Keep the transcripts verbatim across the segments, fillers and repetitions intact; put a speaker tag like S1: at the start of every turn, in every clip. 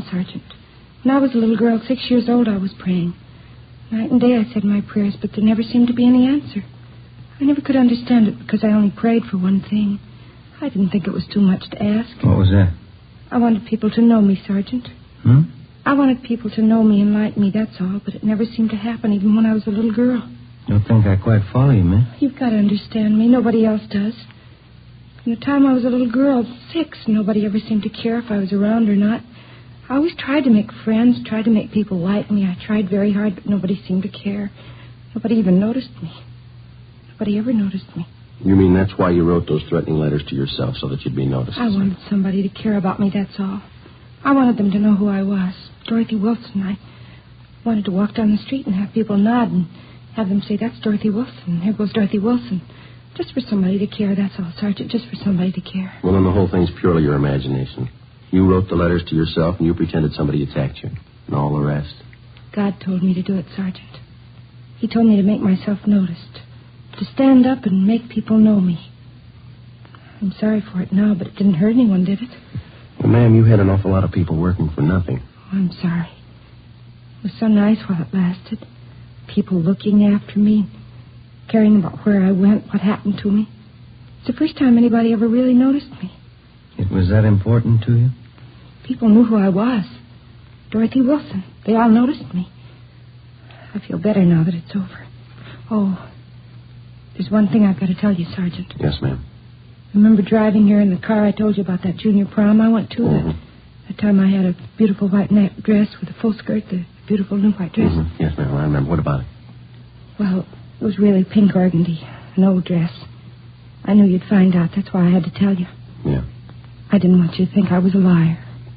S1: praying, Sergeant. When I was a little girl, six years old, I was praying. Night and day I said my prayers, but there never seemed to be any answer. I never could understand it because I only prayed for one thing. I didn't think it was too much to ask.
S2: What was that?
S1: I wanted people to know me, Sergeant.
S2: Hmm?
S1: I wanted people to know me and like me, that's all, but it never seemed to happen, even when I was a little girl.
S2: Don't think I quite follow you, man.
S1: You've got to understand me. Nobody else does. From the time I was a little girl, six, nobody ever seemed to care if I was around or not. I always tried to make friends, tried to make people like me. I tried very hard, but nobody seemed to care. Nobody even noticed me. Nobody ever noticed me.
S3: You mean that's why you wrote those threatening letters to yourself, so that you'd be noticed?
S1: I wanted somebody to care about me, that's all. I wanted them to know who I was. Dorothy Wilson. I wanted to walk down the street and have people nod and have them say, that's Dorothy Wilson. Here goes Dorothy Wilson. Just for somebody to care, that's all, Sergeant. Just for somebody to care.
S3: Well, then the whole thing's purely your imagination. You wrote the letters to yourself and you pretended somebody attacked you. And all the rest.
S1: God told me to do it, Sergeant. He told me to make myself noticed. To stand up and make people know me. I'm sorry for it now, but it didn't hurt anyone, did it?
S3: Well, ma'am, you had an awful lot of people working for nothing.
S1: Oh, I'm sorry. It was so nice while it lasted. People looking after me, caring about where I went, what happened to me. It's the first time anybody ever really noticed me.
S2: It was that important to you?
S1: People knew who I was. Dorothy Wilson. They all noticed me. I feel better now that it's over. Oh, there's one thing I've got to tell you, Sergeant.
S3: Yes, ma'am.
S1: Remember driving here in the car I told you about that junior prom I went to?
S3: Mm-hmm.
S1: That, that time I had a beautiful white net dress with a full skirt, the beautiful new white dress.
S3: Mm-hmm. Yes, ma'am, I remember. What about it?
S1: Well, it was really pink organdy, an old dress. I knew you'd find out. That's why I had to tell you.
S3: Yeah.
S1: I didn't want you to think I was a liar.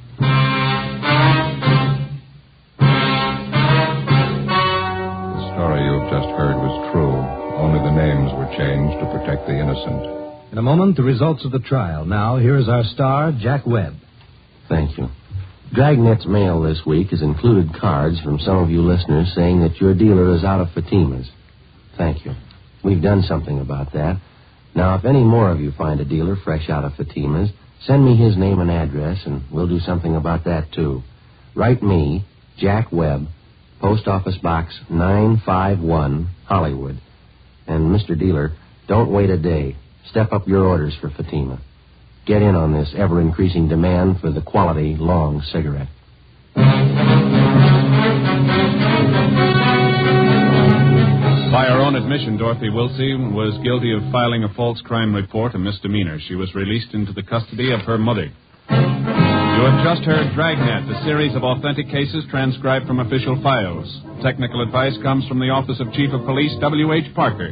S4: The story you've just heard was true. Only the names were changed to protect the innocent.
S5: In a moment, the results of the trial. Now, here is our star, Jack Webb.
S3: Thank you. Dragnet's mail this week has included cards from some of you listeners saying that your dealer is out of Fatima's. Thank you. We've done something about that. Now, if any more of you find a dealer fresh out of Fatima's, send me his name and address, and we'll do something about that, too. Write me, Jack Webb, Post Office Box nine five one, Hollywood. And, Mister Dealer, don't wait a day. Step up your orders for Fatima. Get in on this ever-increasing demand for the quality long cigarette.
S6: By her own admission, Dorothy Wilson was guilty of filing a false crime report, a misdemeanor. She was released into the custody of her mother. You have just heard Dragnet, a series of authentic cases transcribed from official files. Technical advice comes from the Office of Chief of Police W H Parker.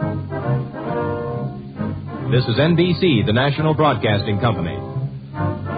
S7: This is N B C, the national broadcasting company.